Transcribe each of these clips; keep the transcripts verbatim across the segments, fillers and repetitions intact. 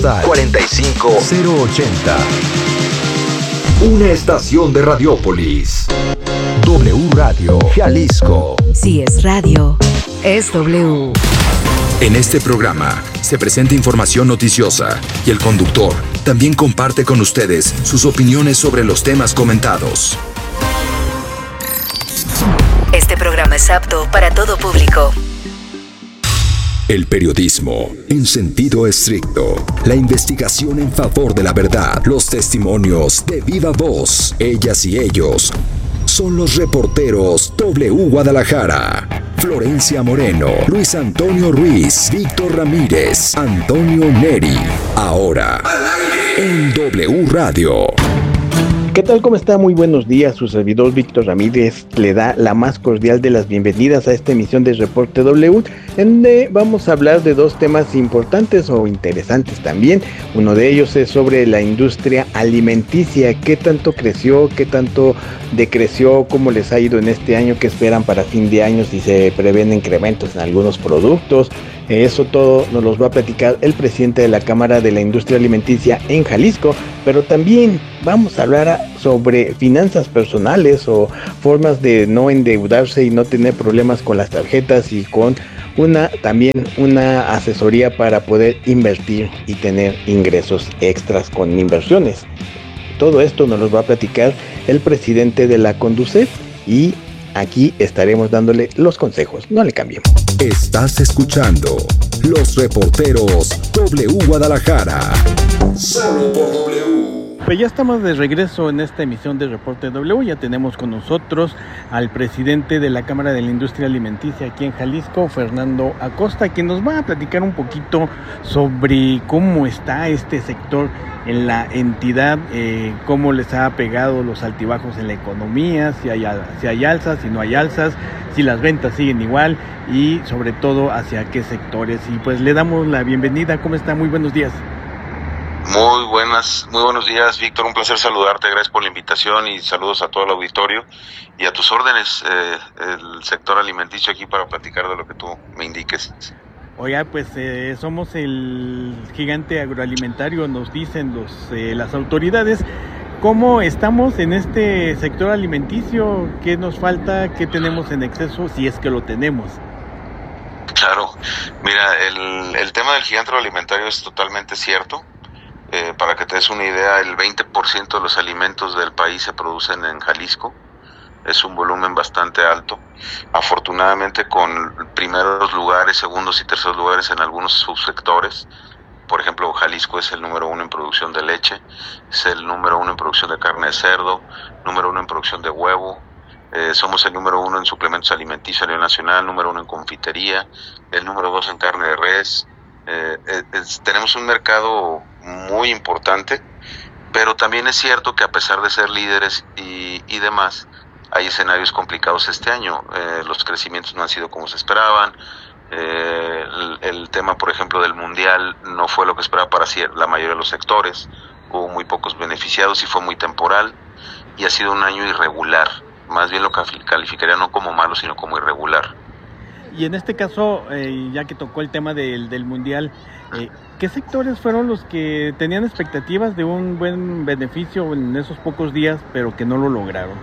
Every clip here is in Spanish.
cuarenta y cinco cero ochenta. Una estación de Radiópolis. W Radio Jalisco. Si es radio, es W. En este programa se presenta información noticiosa y el conductor también comparte con ustedes sus opiniones sobre los temas comentados. Este programa es apto para todo público. El periodismo en sentido estricto. La investigación en favor de la verdad. Los testimonios de viva voz. Ellas y ellos son los reporteros W Guadalajara. Florencia Moreno, Luis Antonio Ruiz, Víctor Ramírez, Antonio Neri. Ahora, en W Radio. ¿Qué tal? ¿Cómo está? Muy buenos días. Su servidor Víctor Ramírez le da la más cordial de las bienvenidas a esta emisión de Reporte W, en donde vamos a hablar de dos temas importantes o interesantes también. Uno de ellos es sobre la industria alimenticia. ¿Qué tanto creció? ¿Qué tanto decreció? ¿Cómo les ha ido en este año? ¿Qué esperan para fin de año? Si se prevén incrementos en algunos productos. Eso todo nos los va a platicar el presidente de la Cámara de la Industria Alimenticia en Jalisco, pero también vamos a hablar sobre finanzas personales o formas de no endeudarse y no tener problemas con las tarjetas, y con una también una asesoría para poder invertir y tener ingresos extras con inversiones. Todo esto nos los va a platicar el presidente de la Conducef y aquí estaremos dándole los consejos. No le cambien. Estás escuchando Los Reporteros W Guadalajara. Solo por W. Pues ya estamos de regreso en esta emisión de Reporte W. Ya tenemos con nosotros al presidente de la Cámara de la Industria Alimenticia aquí en Jalisco, Fernando Acosta, quien nos va a platicar un poquito sobre cómo está este sector en la entidad, eh, cómo les ha pegado los altibajos en la economía, si hay, si hay alzas, si no hay alzas, si las ventas siguen igual y sobre todo hacia qué sectores. Y pues le damos la bienvenida. ¿Cómo está? Muy buenos días. Muy buenas, muy buenos días, Víctor, un placer saludarte, gracias por la invitación y saludos a todo el auditorio y a tus órdenes, eh, el sector alimenticio aquí para platicar de lo que tú me indiques. Oiga, pues eh, somos el gigante agroalimentario, nos dicen los eh, las autoridades. ¿Cómo estamos en este sector alimenticio? ¿Qué nos falta? ¿Qué tenemos en exceso? Si es que lo tenemos. Claro, mira, el, el tema del gigante agroalimentario es totalmente cierto. Eh, para que te des una idea, el veinte por ciento de los alimentos del país se producen en Jalisco. Es un volumen bastante alto. Afortunadamente con primeros lugares, segundos y terceros lugares en algunos subsectores. Por ejemplo, Jalisco es el número uno en producción de leche, es el número uno en producción de carne de cerdo, número uno en producción de huevo. Eh, somos el número uno en suplementos alimenticios a nivel nacional, número uno en confitería, el número dos en carne de res. Eh, es, tenemos un mercado muy importante, pero también es cierto que a pesar de ser líderes y, y demás, hay escenarios complicados este año. Eh, los crecimientos no han sido como se esperaban. Eh, el, el tema, por ejemplo, del mundial no fue lo que esperaba para la mayoría de los sectores. Hubo muy pocos beneficiados y fue muy temporal. Y ha sido un año irregular. Más bien lo calificaría no como malo, sino como irregular. Y en este caso, eh, ya que tocó el tema del, del mundial, eh, ¿qué sectores fueron los que tenían expectativas de un buen beneficio en esos pocos días, pero que no lo lograron?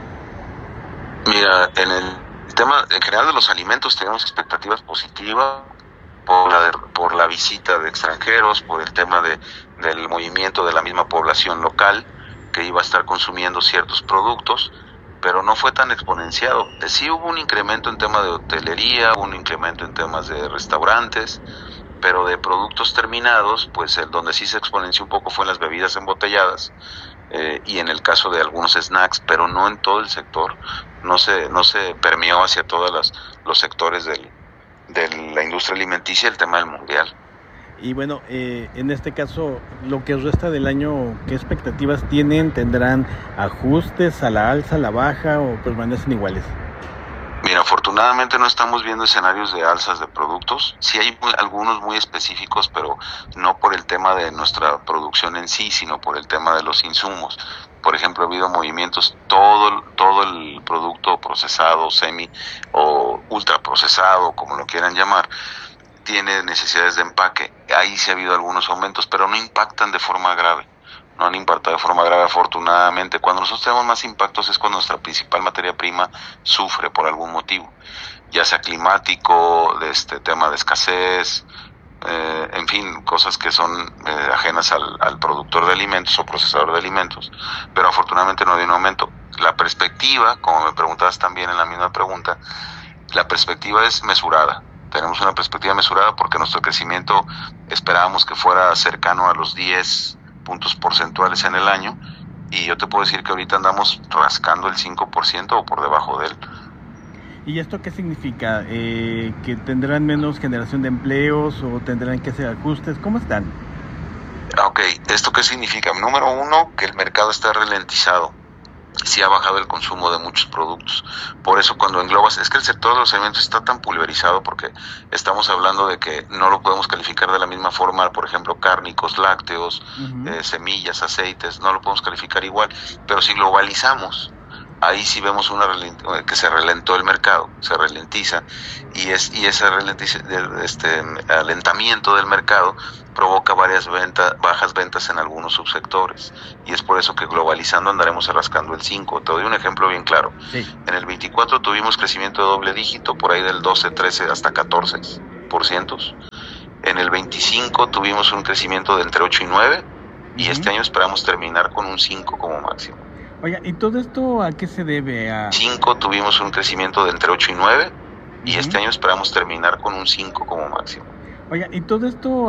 Mira, en el tema en general de los alimentos tenemos expectativas positivas por la, de, por la visita de extranjeros, por el tema de, del movimiento de la misma población local que iba a estar consumiendo ciertos productos, pero no fue tan exponenciado. Sí hubo un incremento en temas de hotelería, un incremento en temas de restaurantes, pero de productos terminados, pues el donde sí se exponenció un poco fue en las bebidas embotelladas eh, y en el caso de algunos snacks, pero no en todo el sector. No se no se permeó hacia todos los, los sectores del, de la industria alimenticia el tema del mundial. Y bueno, eh, en este caso, lo que resta del año, ¿qué expectativas tienen? ¿Tendrán ajustes a la alza, a la baja o permanecen iguales? Mira, afortunadamente no estamos viendo escenarios de alzas de productos. Sí hay muy, algunos muy específicos, pero no por el tema de nuestra producción en sí, sino por el tema de los insumos. Por ejemplo, ha habido movimientos, todo, todo el producto procesado, semi o ultraprocesado, como lo quieran llamar, tiene necesidades de empaque. Ahí sí ha habido algunos aumentos, pero no impactan de forma grave. No han impactado de forma grave, afortunadamente. Cuando nosotros tenemos más impactos es cuando nuestra principal materia prima sufre por algún motivo, ya sea climático, de este tema de escasez, eh, en fin, cosas que son eh, ajenas al, al productor de alimentos o procesador de alimentos, pero afortunadamente no hay un aumento. La perspectiva, como me preguntabas también en la misma pregunta, la perspectiva es mesurada. Tenemos una perspectiva mesurada porque nuestro crecimiento esperábamos que fuera cercano a los diez puntos porcentuales en el año, y yo te puedo decir que ahorita andamos rascando el cinco por ciento o por debajo de él. ¿Y esto qué significa? Eh, ¿Que tendrán menos generación de empleos o tendrán que hacer ajustes? ¿Cómo están? Ok, ¿esto qué significa? Número uno, que el mercado está ralentizado. Sí ha bajado el consumo de muchos productos. Por eso cuando englobas, es que el sector de los alimentos está tan pulverizado porque estamos hablando de que no lo podemos calificar de la misma forma, por ejemplo, cárnicos, lácteos, uh-huh. eh, semillas, aceites, no lo podemos calificar igual. Pero si globalizamos, ahí sí vemos una que se ralentó el mercado, se ralentiza, y es y ese ralentiz, este alentamiento del mercado provoca varias ventas, bajas ventas en algunos subsectores, y es por eso que globalizando andaremos rascando el cinco. Te doy un ejemplo bien claro. Sí. En el veinticuatro tuvimos crecimiento de doble dígito, por ahí del doce, trece hasta catorce por ciento. En el veinticinco tuvimos un crecimiento de entre ocho y nueve, y uh-huh. este año esperamos terminar con un cinco como máximo. Oiga, ¿y todo esto a qué se debe? A cinco tuvimos un crecimiento de entre ocho y nueve, y uh-huh. este año esperamos terminar con un cinco como máximo. Oiga, ¿y todo esto